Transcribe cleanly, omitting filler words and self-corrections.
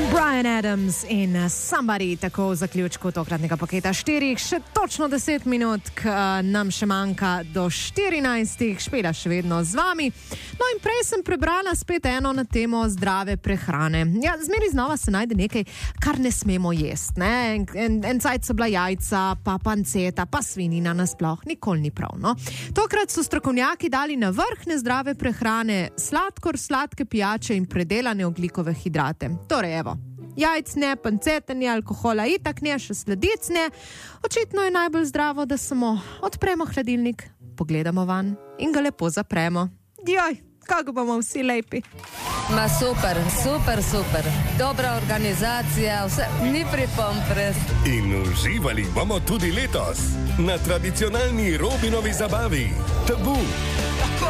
Bryan Adams in Somebody, tako v zaključku tokratnega paketa 4, še točno 10 minut, nam še manjka do 14, Špela še vedno z vami. No in prej sem prebrala spet eno na temo zdrave prehrane. Ja, zmeri znova se najde nekaj, kar ne smemo jesti, ne? En cajt so bila jajca, pa panceta, pa svinina nasploh, nikoli ni prav, no? Tokrat so strokovnjaki dali na vrh nezdrave prehrane sladkor, sladke pijače in predelane ogljikove hidrate. Torej, evo, jajc ne, pancete ne, alkohola itak ne, še sladic ne. Očitno je najbolj zdravo, da samo odpremo hladilnik, pogledamo van in ga lepo zapremo. Joj, kako bomo vsi lepi. Ma super, super, super. Dobra organizacija, vse, ni pripomb res. In uživali bomo tudi letos na tradicionalni Robinovi zabavi. Tabu.